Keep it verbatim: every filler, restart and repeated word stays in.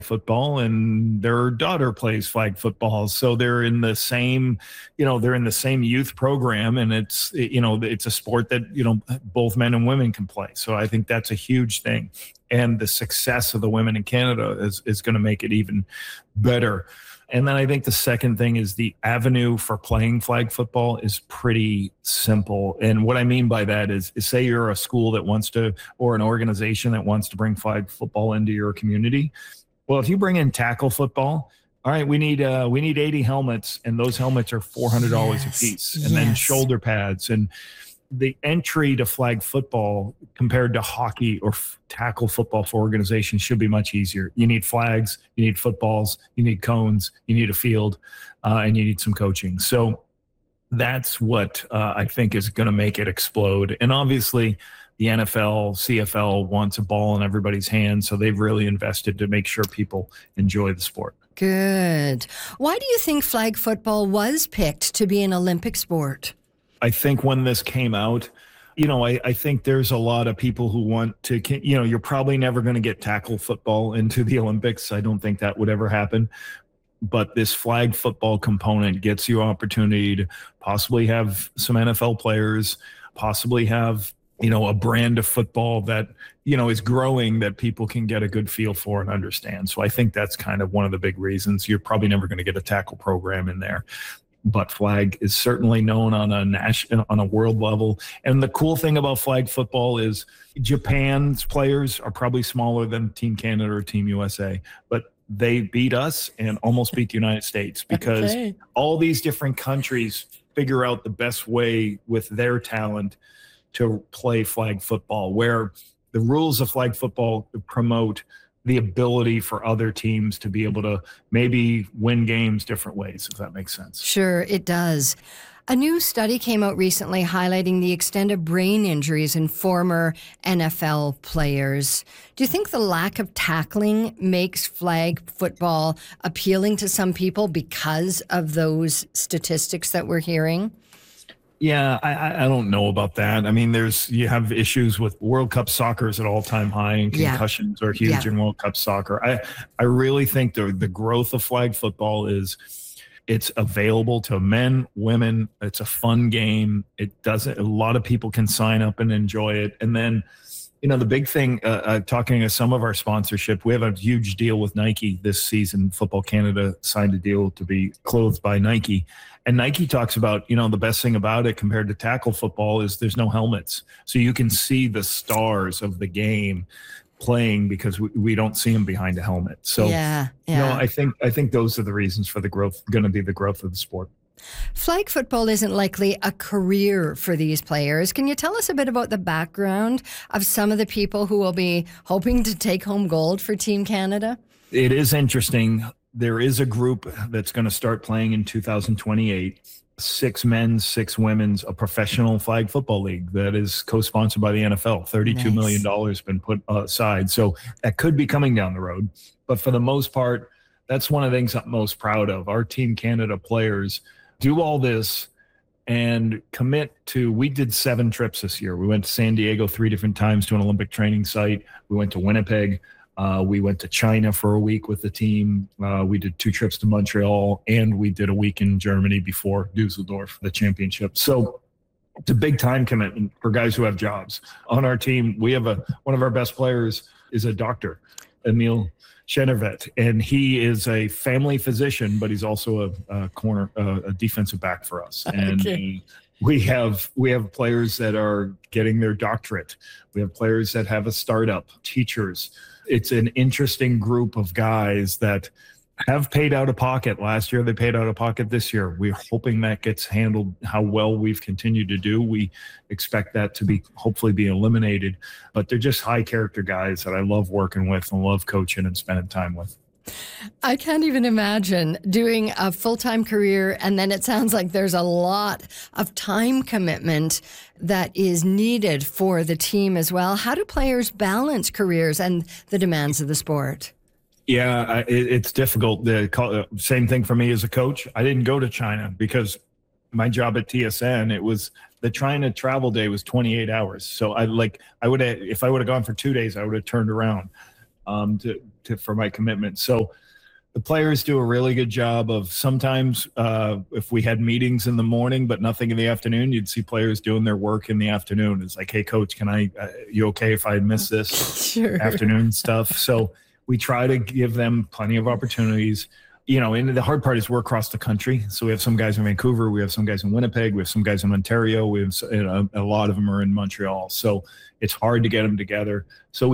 football and their daughter plays flag football. So they're in the same, you know, they're in the same youth program, and it's, you know, it's a sport that, you know, both men and women can play. So I think that's a huge thing. And the success of the women in Canada is, is going to make it even better. And then I think the second thing is the avenue for playing flag football is pretty simple. And what I mean by that is, is say you're a school that wants to, or an organization that wants to bring flag football into your community. Well, if you bring in tackle football, all right, we need uh, we need eighty helmets, and those helmets are four hundred dollars yes. a piece, and yes. then shoulder pads. And the entry to flag football compared to hockey or f- tackle football for organizations should be much easier. You need flags, you need footballs, you need cones, you need a field, uh, and you need some coaching. So that's what uh, I think is going to make it explode. And obviously, the N F L, C F L wants a ball in everybody's hands, so they've really invested to make sure people enjoy the sport. Good. Why do you think flag football was picked to be an Olympic sport? I think when this came out, you know, I, I think there's a lot of people who want to, you know, you're probably never going to get tackle football into the Olympics. I don't think that would ever happen. But this flag football component gets you opportunity to possibly have some N F L players, possibly have, you know, a brand of football that, you know, is growing that people can get a good feel for and understand. So I think that's kind of one of the big reasons. You're probably never going to get a tackle program in there. But flag is certainly known on a national, on a world level. And the cool thing about flag football is Japan's players are probably smaller than Team Canada or Team U S A, but they beat us and almost beat the United States because okay. all these different countries figure out the best way with their talent to play flag football, where the rules of flag football promote the ability for other teams to be able to maybe win games different ways, if that makes sense. Sure, it does. A new study came out recently highlighting the extent of brain injuries in former N F L players. Do you think the lack of tackling makes flag football appealing to some people because of those statistics that we're hearing? Yeah, I, I don't know about that. I mean, there's you have issues with World Cup soccer is at all-time high, and concussions yeah. are huge yeah. in World Cup soccer. I, I really think the the growth of flag football is it's available to men, women. It's a fun game. It doesn't. A lot of people can sign up and enjoy it. And then, you know, the big thing. Uh, uh, talking to some of our sponsorship, we have a huge deal with Nike this season. Football Canada signed a deal to be clothed by Nike. And Nike talks about, you know, the best thing about it compared to tackle football is there's no helmets. So you can see the stars of the game playing because we, we don't see them behind a helmet. So, yeah, yeah. you know, I think I think those are the reasons for the growth, going to be the growth of the sport. Flag football isn't likely a career for these players. Can you tell us a bit about the background of some of the people who will be hoping to take home gold for Team Canada? It is interesting. There is a group that's going to start playing in two thousand twenty-eight, six men's, six women's, a professional flag football league that is co-sponsored by the N F L. thirty-two nice. million dollars been put aside. So that could be coming down the road. But for the most part, that's one of the things I'm most proud of. Our Team Canada players do all this and commit to, we did seven trips this year. We went to San Diego three different times to an Olympic training site. We went to Winnipeg. Uh, we went to China for a week with the team. Uh, we did two trips to Montreal, and we did a week in Germany before Dusseldorf for the championship. So it's a big time commitment for guys who have jobs. On our team, we have a one of our best players is a doctor, Emil Chenervet, and he is a family physician, but he's also a, a corner, uh, a defensive back for us. And okay. we have we have players that are getting their doctorate. We have players that have a startup, teachers. It's an interesting group of guys that have paid out of pocket. Last year, they paid out of pocket this year. We're hoping that gets handled how well we've continued to do. We expect that to be hopefully be eliminated. But they're just high character guys that I love working with and love coaching and spending time with. I can't even imagine doing a full-time career, and then it sounds like there's a lot of time commitment that is needed for the team as well. How do players balance careers and the demands of the sport? Yeah, I, it, it's difficult. The same thing for me as a coach. I didn't go to China because my job at T S N, it was the China travel day was twenty-eight hours. So I like I would have if I would have gone for two days, I would have turned around. um, to, to for my commitment. So the players do a really good job of sometimes uh, if we had meetings in the morning but nothing in the afternoon, you'd see players doing their work in the afternoon. It's like, hey, coach, can I, uh, you okay if I miss this Sure. afternoon stuff? So we try to give them plenty of opportunities. You know, and the hard part is we're across the country. So we have some guys in Vancouver, we have some guys in Winnipeg, we have some guys in Ontario, we have, you know, a lot of them are in Montreal. So it's hard to get them together. So we